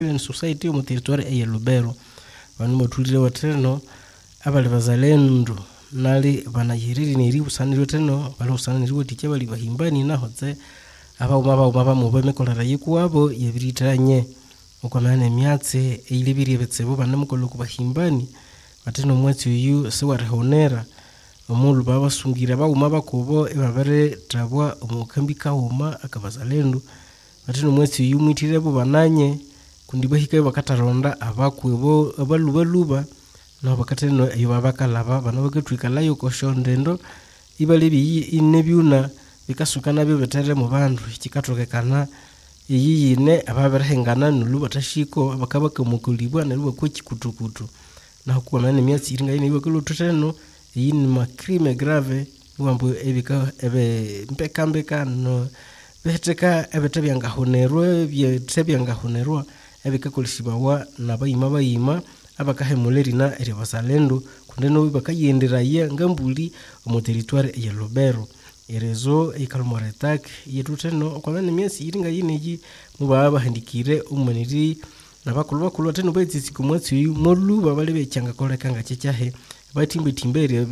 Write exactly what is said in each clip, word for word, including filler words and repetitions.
civil society mu territory ya Lubero banu motulire wateno abali bazalendo nali banayiriri niri busaniro teno bali busaniro wotike bali bahimbani naho ze aba umaba umaba mu bemekolera yikuwabo yebiritanye ukomane myatse eilibiri betsebo banamukolo kubahimbani bateno mwetsi uyu sewarehonera omulu baba sungira ba umaba kubo ebabere tabwa umukambi kauma akabazalendo bateno mwetsi uyu mwitirebo bananye kundibahika bakataronda abakwebo abalubaluba no bakateno ayo babakalaba bana bakatwikalayo koshondendo ibalibi inebyuna bikasukana byo betere mu bandu kikatokekana iyine ababerehengana nulu batashiko bakabaka mukulibwa naluba ko kikutukutu na kuona ne myatsi iringa ine ibakulu tuteno yini ma crime grave wambo ebika ebe mpekambeka no beteka ebetebyanga honerwe byetebyanga honerwa ebikakolishibawa nabayima bayima abakahemulerina eri bazalendo kundeno bakayenderaye ngambuli mu territoire ya Lubero erezo ikalmoretak yetuteno kwa myatsi iringa ine yi mubaba handikire umuniri nabakulu bakulu bateno bayitsi kumwatsi molu babali becanga kolekanga cyahe batimbe timbere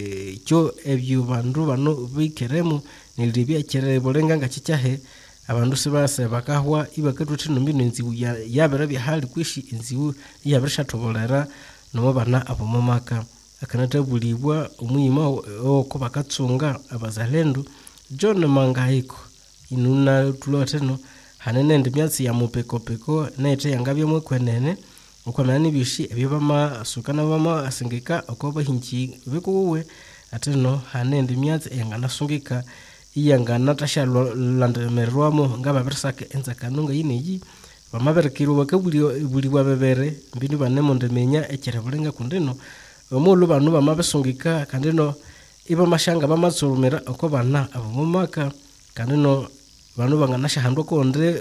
cyo ebyo bandu bano bikeremo nilibya cyere bolenga ngacyahe abandu sebase bakahwa ibakatutino mbino nzibu yabera bihali kwishi inzibu yaberesha tobolera no bana abomomaka akanatabulibwa umuyima oko bakatsunga abazalendo John Mangahiko inuna tuloteno hanene ndimyatsi ya mupekopeko nete yangabye mukwenene ukomani bishi ebyo bama sukana bama asengeka okoba hinji bikuwe ateno hanene ndimyatsi yangana sungika iyangana tashalandemerwamo ngaba bersake enzakanunga yineyi bamaberekiro bakabuli buli bwabebere mbinu banemo ndemenya ekerebulenga kundeno omulu banu bamabesungika kandeno iba mashanga bamatsurumira okobana abomaka kandeno banu banganasha hando konde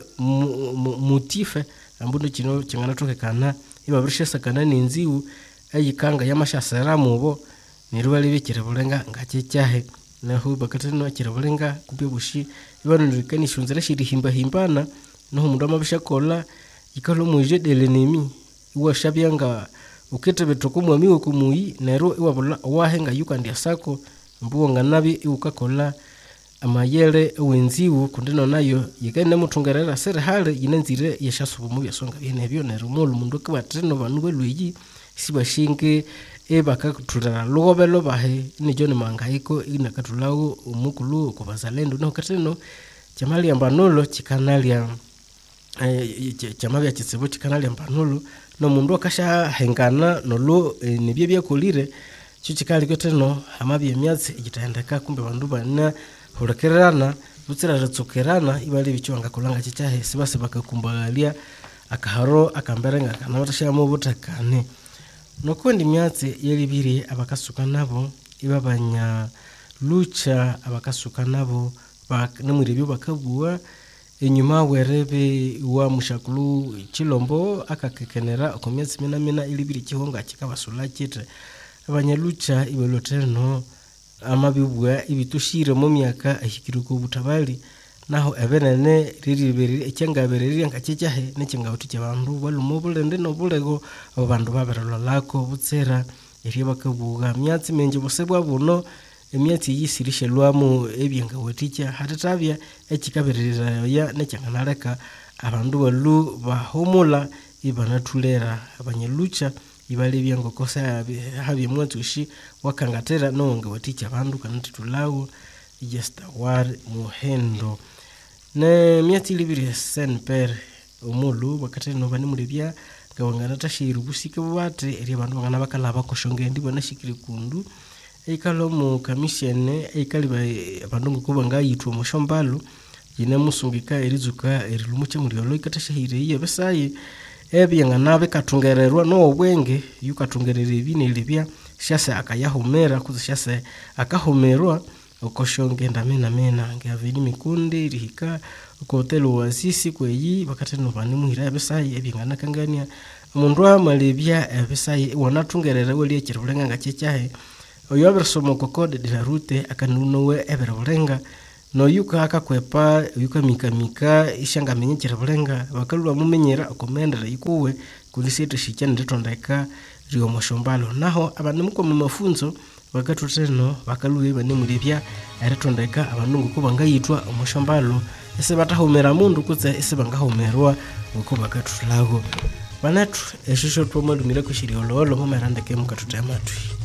mutife ambuno kino kingana tokekana iba birishesa kana ninziu ayikanga yamashasera mubo nirubali bikirebulenga ngakecyahe naho bakateno kirebulenga kubye bushi ibanu rikani shunzera shiri himba himbana no mundu amabishakola ikalo muje delenemi iwa shabyanga ukete betoko mwami okumuyi nero iwabula wahenga yukandi asako mbuonga nabi iukakola amayele wenziwu kundino nayo yikene mutungerera sere hale inenzire yashasubu mu byasonga byenebyo nero mulu mundu kwatreno banu belwiji sibashinge ebakatulera lobelo bahe ni John Mangahiko inakatulawo umukulu kubazalendo no kateno chamali ambanolo chikanalia eh chamabya kitsebo chikanalia ambanolo no mundu akasha hengana nolo e, nibye byakolire cyukikali kweteno amabye myatsi igitandaka kumbe bandu bana horekerana butsira ratsokerana ibali bicyanga kulanga cyahe sibase bakakumbalia akaharo akamberenga kana batashamo butakane nokundi myatsi yelibiri abakasuka nabo ibabanya lucha abakasuka nabo banemuribyo bakabuwa enyuma werebe wa mushakulu chilombo akakekenera okomyatsi mina mina ilibiri kihonga kikabasula kite abanyalucha ibeloteno amabibwa ibitushire mu myaka ahikiruko butabali naho ebenene ririberi ekyangabereri ngakecyahe nekingawuti cyabandu balumo bulende no bulego abandu baberalo lako butsera eri bakabuga myatsi menje busebwa buno emyatsi yisirishe lwamu ebyenga weticha hatatabya ekikaberera ya nekyanganaleka abandu balu bahomula ibanatulera abanyalucha ibali byango kosa habi mwatushi wakangatera nonge weticha abandu kanatulawo just war muhendo ne myatsi libiri sen per omulu bakateno bani mulibya ngawangana tashiru busike bwate eri abandu bangana bakalaba koshongendi banashikire kundu ekalo mu commission ekaliba abandu ngokuba ngayitwa mushombalo yine musungika erizuka erilumuche muryolo ikatashahire iye besaye ebyangana bekatungererwa no obwenge yukatungerere ibine libya shase akayahomera kuzishase akahomerwa okoshonge ndamena mena ngavini mikundi rihika ko hotelo wasisi kweyi bakateno bani muhira besaye ebyangana kangania mundu amalibya ebesaye wanatungerere weli ekirulenga ngakecyahe oyo abersoma ko code de la route akanunowe eberulenga no yuka akakwepa yuka mika mika ishanga menyekera bulenga bakalwa mumenyera okomendera ikuwe kulisete shikyane ndetondeka riyo moshombalo naho abantu muko mu mafunzo bakatuteno bakaluye bane mulibya eretondeka abantu nguko bangayitwa omoshombalo ese batahomera mundu kutse ese bangahomerwa uko bakatulago banatu eshisho twomalumira kushiriololo mumerandeke mukatutema twi